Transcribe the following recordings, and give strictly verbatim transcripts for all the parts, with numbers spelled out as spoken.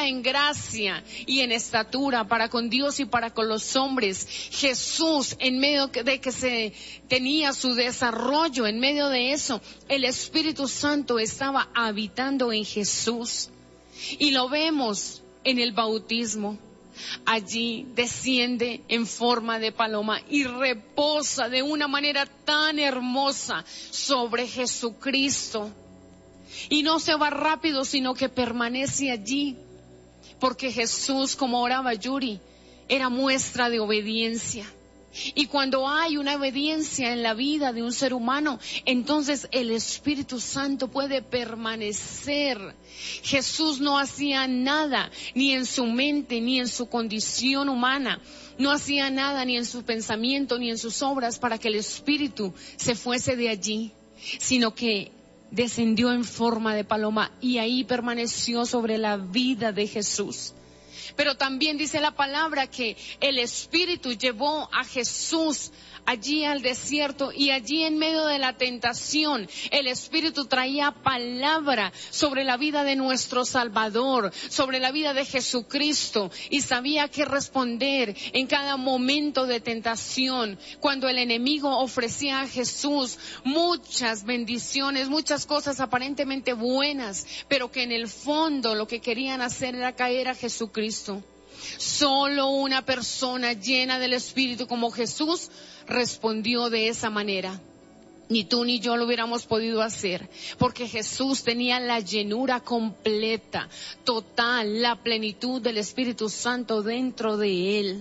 crecía en gracia y en estatura para con Dios y para con los hombres. Jesús, en medio de que se tenía su desarrollo, en medio de eso, el Espíritu Santo estaba habitando en Jesús. Y lo vemos en el bautismo. Allí desciende en forma de paloma y reposa de una manera tan hermosa sobre Jesucristo. Y no se va rápido, sino que permanece allí. Porque Jesús, como oraba Yuri, era muestra de obediencia. Y cuando hay una obediencia en la vida de un ser humano, entonces el Espíritu Santo puede permanecer. Jesús no hacía nada, ni en su mente, ni en su condición humana. No hacía nada, ni en su pensamiento, ni en sus obras, para que el Espíritu se fuese de allí, sino que descendió en forma de paloma y ahí permaneció sobre la vida de Jesús. Pero también dice la palabra que el Espíritu llevó a Jesús allí al desierto, y allí en medio de la tentación el Espíritu traía palabra sobre la vida de nuestro Salvador, sobre la vida de Jesucristo, y sabía qué responder en cada momento de tentación. Cuando el enemigo ofrecía a Jesús muchas bendiciones, muchas cosas aparentemente buenas, pero que en el fondo lo que querían hacer era caer a Jesucristo. Solo una persona llena del Espíritu como Jesús respondió de esa manera. Ni tú ni yo lo hubiéramos podido hacer, porque Jesús tenía la llenura completa, total, la plenitud del Espíritu Santo dentro de él.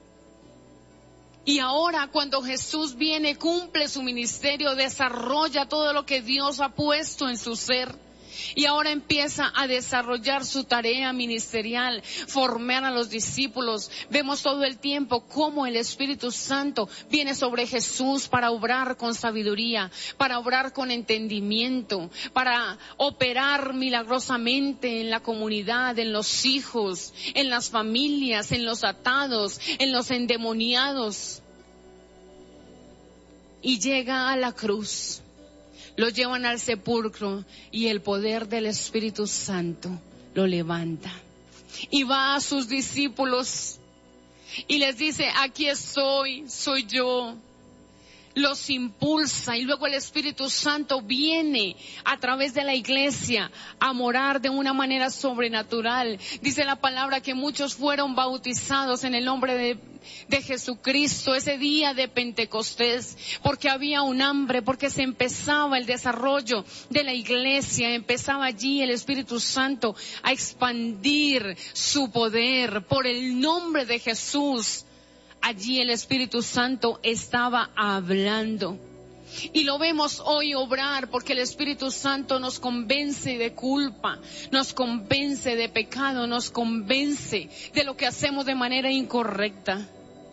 Y ahora, cuando Jesús viene, cumple su ministerio, desarrolla todo lo que Dios ha puesto en su ser. Y ahora empieza a desarrollar su tarea ministerial, formar a los discípulos. Vemos todo el tiempo cómo el Espíritu Santo viene sobre Jesús para obrar con sabiduría, para obrar con entendimiento, para operar milagrosamente en la comunidad, en los hijos, en las familias, en los atados, en los endemoniados. Y llega a la cruz. Lo llevan al sepulcro y el poder del Espíritu Santo lo levanta. Y va a sus discípulos y les dice: aquí estoy, soy yo. Los impulsa, y luego el Espíritu Santo viene a través de la iglesia a morar de una manera sobrenatural. Dice la palabra que muchos fueron bautizados en el nombre de, de Jesucristo ese día de Pentecostés, porque había un hambre, porque se empezaba el desarrollo de la iglesia, empezaba allí el Espíritu Santo a expandir su poder por el nombre de Jesús. Allí el Espíritu Santo estaba hablando. Y lo vemos hoy obrar, porque el Espíritu Santo nos convence de culpa, nos convence de pecado, nos convence de lo que hacemos de manera incorrecta.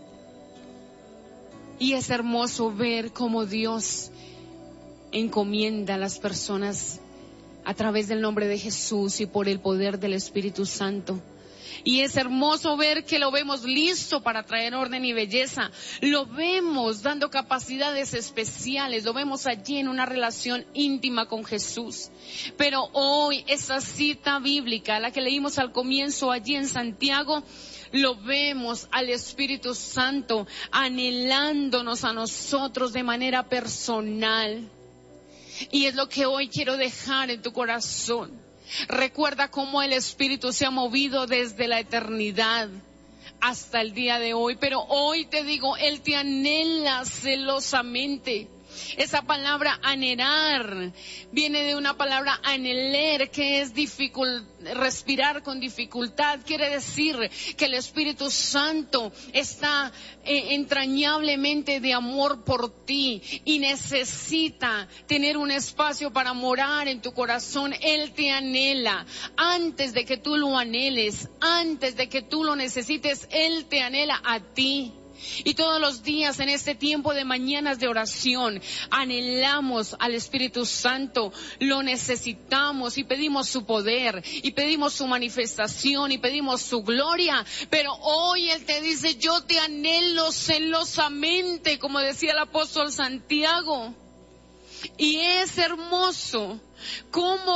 Y es hermoso ver cómo Dios encomienda a las personas a través del nombre de Jesús y por el poder del Espíritu Santo. Y es hermoso ver que lo vemos listo para traer orden y belleza. Lo vemos dando capacidades especiales. Lo vemos allí en una relación íntima con Jesús. Pero hoy esa cita bíblica, la que leímos al comienzo allí en Santiago, lo vemos al Espíritu Santo anhelándonos a nosotros de manera personal. Y es lo que hoy quiero dejar en tu corazón. Recuerda cómo el Espíritu se ha movido desde la eternidad hasta el día de hoy, pero hoy te digo, Él te anhela celosamente. Esa palabra anhelar viene de una palabra anheler, que es dificult, respirar con dificultad. Quiere decir que el Espíritu Santo está eh, entrañablemente de amor por ti y necesita tener un espacio para morar en tu corazón. Él te anhela antes de que tú lo anheles, antes de que tú lo necesites. Él te anhela a ti. Y todos los días en este tiempo de mañanas de oración anhelamos al Espíritu Santo, lo necesitamos y pedimos su poder y pedimos su manifestación y pedimos su gloria. Pero hoy Él te dice: yo te anhelo celosamente, como decía el apóstol Santiago. Y es hermoso cómo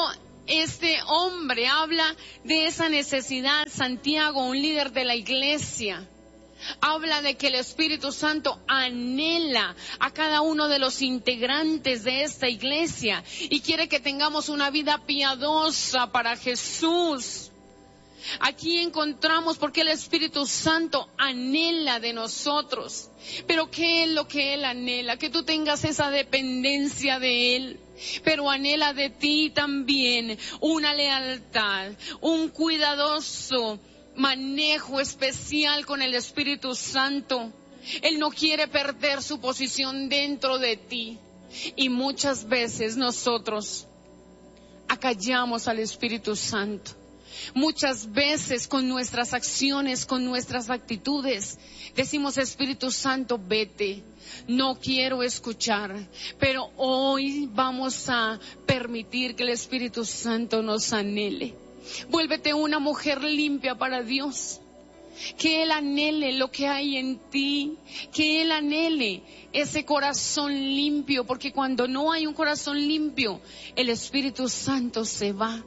este hombre habla de esa necesidad. Santiago, un líder de la iglesia, habla de que el Espíritu Santo anhela a cada uno de los integrantes de esta iglesia y quiere que tengamos una vida piadosa para Jesús. Aquí encontramos por qué el Espíritu Santo anhela de nosotros. Pero ¿qué es lo que Él anhela? Que tú tengas esa dependencia de Él. Pero anhela de ti también una lealtad, un cuidadoso manejo especial con el Espíritu Santo. Él no quiere perder su posición dentro de ti. Y muchas veces nosotros acallamos al Espíritu Santo. Muchas veces con nuestras acciones, con nuestras actitudes, decimos: Espíritu Santo, vete, no quiero escuchar. Pero hoy vamos a permitir que el Espíritu Santo nos anhele. Vuélvete una mujer limpia para Dios. Que Él anhele lo que hay en ti, que Él anhele ese corazón limpio, porque cuando no hay un corazón limpio, el Espíritu Santo se va.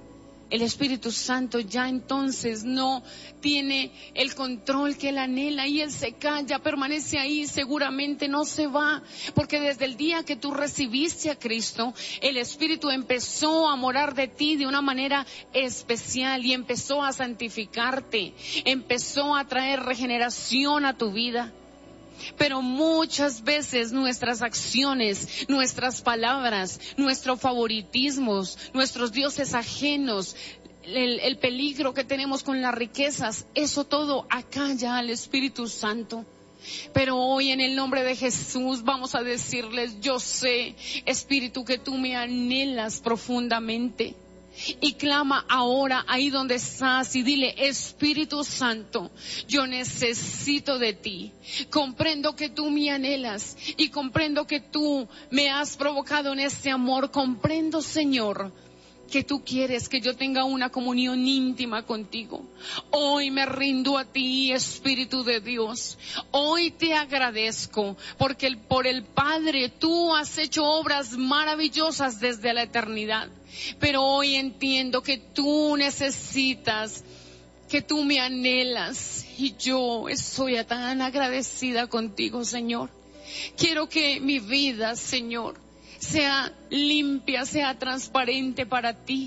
El Espíritu Santo ya entonces no tiene el control que Él anhela y Él se calla, permanece ahí, seguramente no se va, porque desde el día que tú recibiste a Cristo, el Espíritu empezó a morar de ti de una manera especial y empezó a santificarte, empezó a traer regeneración a tu vida. Pero muchas veces nuestras acciones, nuestras palabras, nuestros favoritismos, nuestros dioses ajenos, el, el peligro que tenemos con las riquezas, eso todo acalla al Espíritu Santo. Pero hoy en el nombre de Jesús vamos a decirles: yo sé, Espíritu, que tú me anhelas profundamente. Y clama ahora ahí donde estás y dile: Espíritu Santo, yo necesito de ti. Comprendo que tú me anhelas y comprendo que tú me has provocado en este amor. Comprendo, Señor, que tú quieres que yo tenga una comunión íntima contigo. Hoy me rindo a ti, Espíritu de Dios. Hoy te agradezco porque el, por el Padre tú has hecho obras maravillosas desde la eternidad. Pero hoy entiendo que tú necesitas, que tú me anhelas y yo estoy tan agradecida contigo, Señor. Quiero que mi vida, Señor, sea limpia, sea transparente para ti,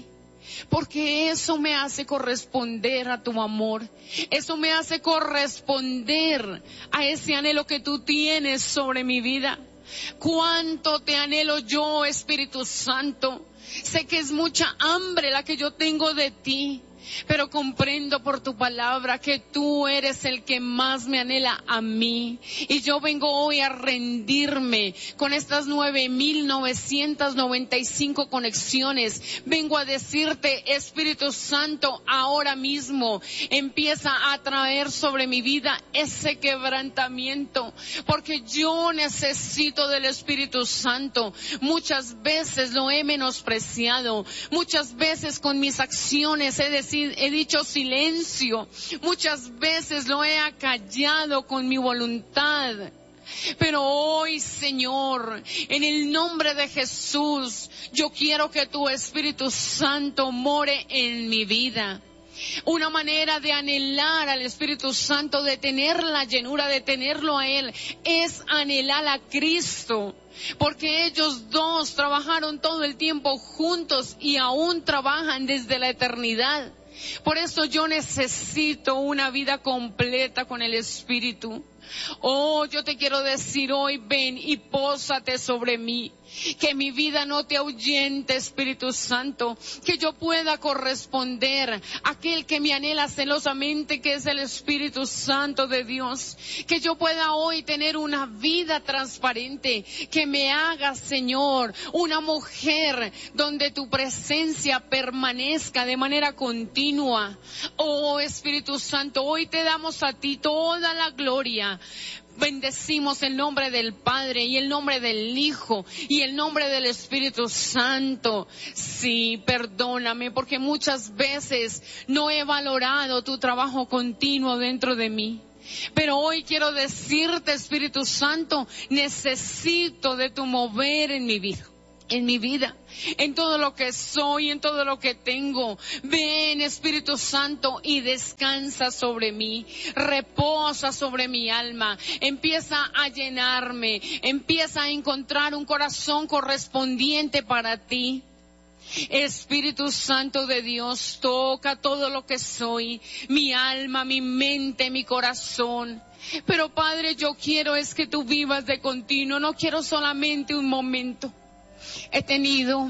porque eso me hace corresponder a tu amor, eso me hace corresponder a ese anhelo que tú tienes sobre mi vida. Cuánto te anhelo yo, Espíritu Santo. Sé que es mucha hambre la que yo tengo de ti, pero comprendo por tu palabra que tú eres el que más me anhela a mí. Y yo vengo hoy a rendirme con estas nueve mil novecientas noventa y cinco conexiones. Vengo a decirte: Espíritu Santo, ahora mismo empieza a traer sobre mi vida ese quebrantamiento, porque yo necesito del Espíritu Santo. Muchas veces lo he menospreciado, muchas veces con mis acciones he decidido He dicho silencio, muchas veces lo he acallado con mi voluntad. Pero hoy, Señor, en el nombre de Jesús, yo quiero que tu Espíritu Santo more en mi vida. Una manera de anhelar al Espíritu Santo, de tener la llenura, de tenerlo a Él, es anhelar a Cristo. Porque ellos dos trabajaron todo el tiempo juntos y aún trabajan desde la eternidad. Por eso yo necesito una vida completa con el Espíritu. Oh, yo te quiero decir hoy: ven y pósate sobre mí. Que mi vida no te ahuyente, Espíritu Santo. Que yo pueda corresponder a aquel que me anhela celosamente, que es el Espíritu Santo de Dios. Que yo pueda hoy tener una vida transparente. Que me haga, Señor, una mujer donde tu presencia permanezca de manera continua. Oh, Espíritu Santo, hoy te damos a ti toda la gloria. Bendecimos el nombre del Padre y el nombre del Hijo y el nombre del Espíritu Santo. Sí, perdóname porque muchas veces no he valorado tu trabajo continuo dentro de mí. Pero hoy quiero decirte, Espíritu Santo, necesito de tu mover en mi vida. en mi vida, en todo lo que soy, en todo lo que tengo. Ven, Espíritu Santo, y descansa sobre mí, reposa sobre mi alma, empieza a llenarme, empieza a encontrar un corazón correspondiente para ti. Espíritu Santo de Dios, toca todo lo que soy, mi alma, mi mente, mi corazón. Pero Padre, yo quiero es que tú vivas de continuo, no quiero solamente un momento. He tenido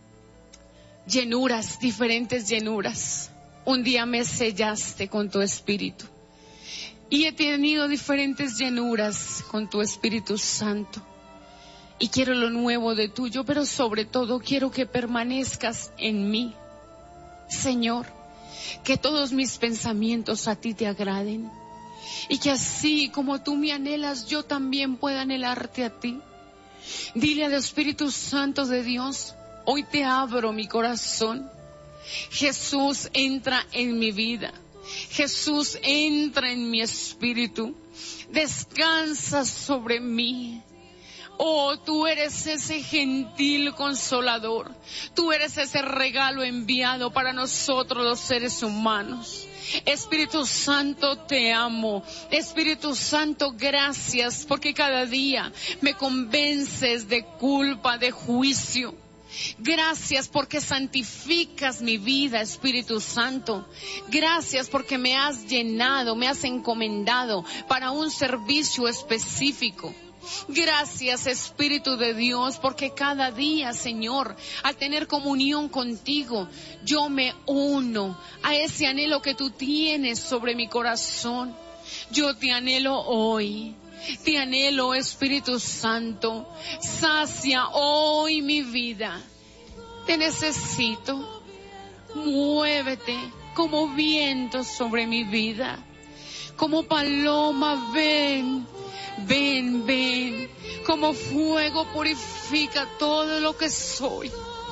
llenuras, diferentes llenuras. Un día me sellaste con tu Espíritu. Y he tenido diferentes llenuras con tu Espíritu Santo. Y quiero lo nuevo de tuyo, pero sobre todo quiero que permanezcas en mí. Señor, que todos mis pensamientos a ti te agraden. Y que así como tú me anhelas, yo también pueda anhelarte a ti. Dile al Espíritu Santo de Dios, hoy te abro mi corazón. Jesús, entra en mi vida. Jesús, entra en mi espíritu. Descansa sobre mí. Oh, tú eres ese gentil consolador. Tú eres ese regalo enviado para nosotros los seres humanos. Espíritu Santo, te amo. Espíritu Santo, gracias porque cada día me convences de culpa, de juicio. Gracias porque santificas mi vida, Espíritu Santo. Gracias porque me has llenado, me has encomendado para un servicio específico. Gracias, Espíritu de Dios, porque cada día, Señor, al tener comunión contigo, yo me uno a ese anhelo que tú tienes sobre mi corazón. Yo te anhelo hoy, te anhelo, Espíritu Santo, sacia hoy mi vida. Te necesito, muévete como viento sobre mi vida, como paloma, ven. Ven, ven, como fuego purifica todo lo que soy.